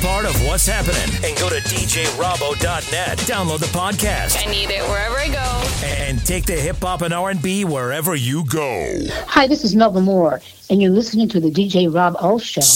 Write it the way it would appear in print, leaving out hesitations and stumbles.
part of what's happening and go to djrabo.net. Download the podcast. I need it wherever I go. And take the hip hop and R&B wherever you go. Hi, this is Melba Moore, and you're listening to the DJ Rob Ulf Show.